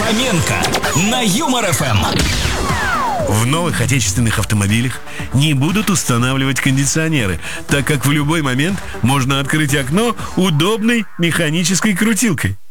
Фоменко на Юмор ФМ. В новых отечественных автомобилях не будут устанавливать кондиционеры, так как в любой момент можно открыть окно удобной механической крутилкой.